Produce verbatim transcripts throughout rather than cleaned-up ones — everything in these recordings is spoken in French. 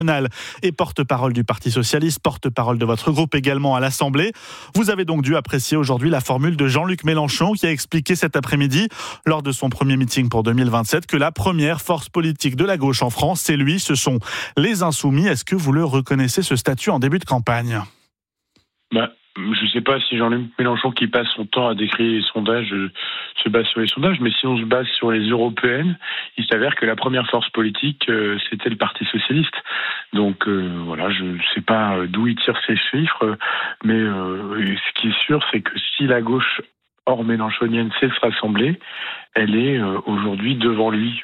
et porte-parole du Parti Socialiste, porte-parole de votre groupe également à l'Assemblée. Vous avez donc dû apprécier aujourd'hui la formule de Jean-Luc Mélenchon qui a expliqué cet après-midi, lors de son premier meeting pour deux mille vingt-sept, que la première force politique de la gauche en France, c'est lui, ce sont les Insoumis. Est-ce que vous le reconnaissez, ce statut, en début de campagne ? Bah, je ne sais pas si Jean-Luc Mélenchon, qui passe son temps à décrire les sondages, euh, se base sur les sondages, mais si on se base sur les européennes, il s'avère que la première force politique, euh, c'était le Parti Socialiste. Donc euh, voilà, je ne sais pas d'où il tire ces chiffres, mais euh, ce qui est sûr, c'est que si la gauche hors mélenchonienne sait se rassembler, elle est euh, aujourd'hui devant lui.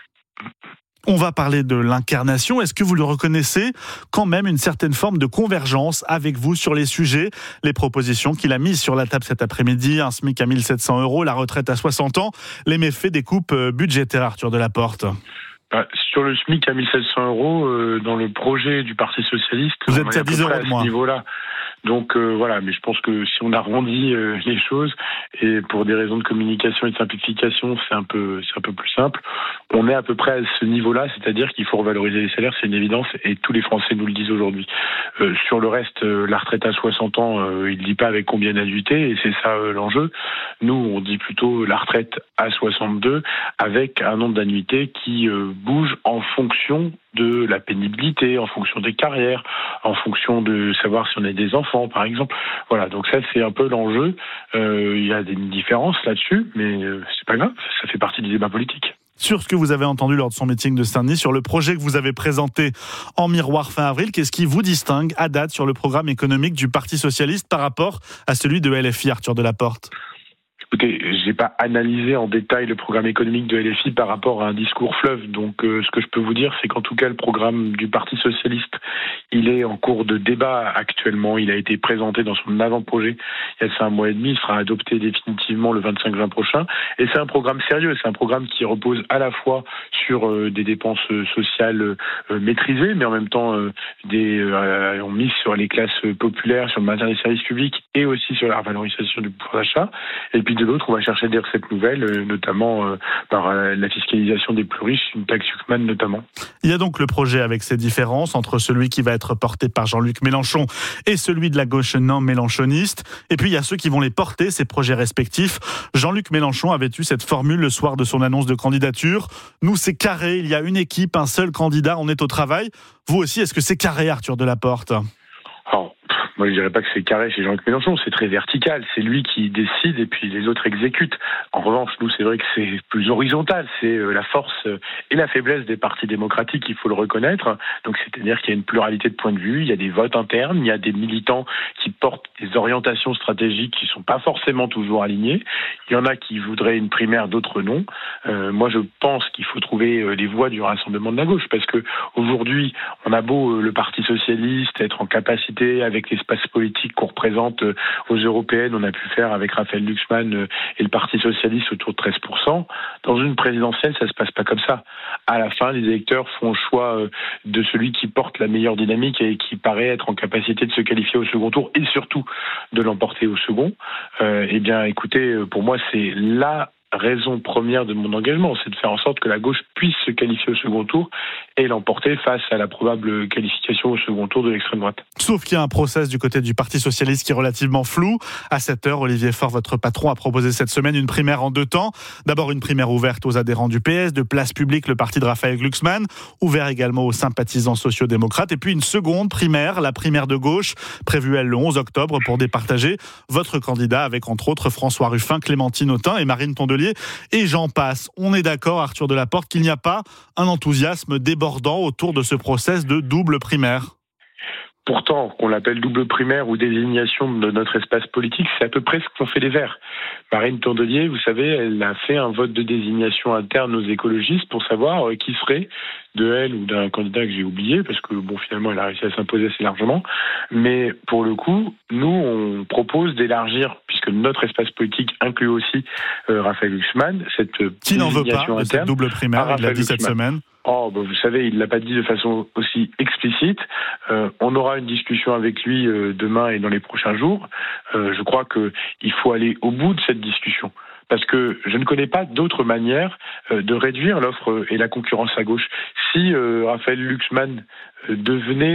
On va parler de l'incarnation. Est-ce que vous le reconnaissez quand même une certaine forme de convergence avec vous sur les sujets, les propositions qu'il a mises sur la table cet après-midi, un SMIC à mille sept cents euros, la retraite à soixante ans, les méfaits des coupes budgétaires, Arthur Delaporte? Bah, sur le SMIC à mille sept cents euros, euh, dans le projet du Parti Socialiste, vous êtes à dix euros à de ce moins. niveau-là. Donc euh, voilà, mais je pense que si on arrondit euh, les choses, et pour des raisons de communication et de simplification, c'est un peu, c'est un peu plus simple. On est à peu près à ce niveau-là, c'est-à-dire qu'il faut revaloriser les salaires, c'est une évidence, et tous les Français nous le disent aujourd'hui. Euh, sur le reste, euh, la retraite à soixante ans, euh, il ne dit pas avec combien d'annuités, et c'est ça euh, l'enjeu. Nous, on dit plutôt la retraite à soixante-deux, avec un nombre d'annuités qui euh, bouge en fonction de la pénibilité, en fonction des carrières, en fonction de savoir si on a des enfants, par exemple. Voilà, donc ça, c'est un peu l'enjeu. Euh, il y a des différences là-dessus, mais euh, c'est pas grave, ça fait partie du débat politique. Sur ce que vous avez entendu lors de son meeting de Saint-Denis, sur le projet que vous avez présenté en miroir fin avril, qu'est-ce qui vous distingue à date sur le programme économique du Parti Socialiste par rapport à celui de L F I, Arthur Delaporte ? Écoutez, j'ai pas analysé en détail le programme économique de L F I par rapport à un discours fleuve. Donc, euh, ce que je peux vous dire, c'est qu'en tout cas, le programme du Parti Socialiste, il est en cours de débat actuellement. Il a été présenté dans son avant-projet il y a un mois et demi. Il sera adopté définitivement le vingt-cinq juin prochain. Et c'est un programme sérieux. C'est un programme qui repose à la fois sur euh, des dépenses sociales euh, maîtrisées, mais en même temps, euh, des, euh, on mise sur les classes populaires, sur le maintien des services publics et aussi sur la revalorisation du pouvoir d'achat. Et puis de l'autre, on va chercher des recettes nouvelles, euh, notamment euh, par euh, la fiscalisation des plus riches, une taxe Huckman notamment. Il y a donc le projet avec ses différences entre celui qui va être porté par Jean-Luc Mélenchon et celui de la gauche non mélenchoniste. Et puis il y a ceux qui vont les porter, ces projets respectifs. Jean-Luc Mélenchon avait eu cette formule le soir de son annonce de candidature. Nous, c'est carré, il y a une équipe, un seul candidat, on est au travail. Vous aussi, est-ce que c'est carré, Arthur Delaporte ? Oh. Moi, je dirais pas que c'est carré chez Jean-Luc Mélenchon, c'est très vertical. C'est lui qui décide et puis les autres exécutent. En revanche, nous, c'est vrai que c'est plus horizontal. C'est la force et la faiblesse des partis démocratiques, il faut le reconnaître. Donc, c'est-à-dire qu'il y a une pluralité de points de vue, il y a des votes internes, il y a des militants qui portent des orientations stratégiques qui sont pas forcément toujours alignées. Il y en a qui voudraient une primaire, d'autres non. Euh, moi, je pense qu'il faut trouver les voies du rassemblement de la gauche, parce que aujourd'hui, on a beau le Parti Socialiste être en capacité avec les espace politique qu'on représente aux européennes, on a pu faire avec Raphaël Glucksmann et le Parti Socialiste autour de treize pour cent. Dans une présidentielle, ça se passe pas comme ça. À la fin, les électeurs font le choix de celui qui porte la meilleure dynamique et qui paraît être en capacité de se qualifier au second tour et surtout de l'emporter au second. Euh, eh bien, écoutez, pour moi, c'est la raison première de mon engagement, c'est de faire en sorte que la gauche puisse se qualifier au second tour et l'emporter face à la probable qualification au second tour de l'extrême droite. Sauf qu'il y a un process du côté du Parti Socialiste qui est relativement flou. À cette heure, Olivier Faure, votre patron, a proposé cette semaine une primaire en deux temps. D'abord une primaire ouverte aux adhérents du P S, de Place Publique, le parti de Raphaël Glucksmann, ouvert également aux sympathisants sociaux-démocrates. Et puis une seconde primaire, la primaire de gauche, prévue elle le onze octobre pour départager votre candidat avec entre autres François Ruffin, Clémentine Autain et Marine Tondelier. Et j'en passe. On est d'accord, Arthur Delaporte, qu'il n'y a pas un enthousiasme débordant autour de ce process de double primaire. Pourtant, qu'on l'appelle double primaire ou désignation de notre espace politique, c'est à peu près ce qu'ont fait les Verts. Marine Tondelier, vous savez, elle a fait un vote de désignation interne aux écologistes pour savoir qui serait de elle ou d'un candidat que j'ai oublié, parce que bon, finalement, elle a réussi à s'imposer assez largement. Mais pour le coup, nous, on propose d'élargir, puisque notre espace politique inclut aussi euh, Raphaël Glucksmann, cette qui n'en veut pas interne de cette double primaire, il l'a dit cette semaine. Oh, bah vous savez, il ne l'a pas dit de façon aussi explicite. Euh, on aura une discussion avec lui euh, demain et dans les prochains jours. Euh, je crois qu'il faut aller au bout de cette discussion. Parce que je ne connais pas d'autre manière euh, de réduire l'offre et la concurrence à gauche. Si euh, Raphaël Glucksmann euh, devenait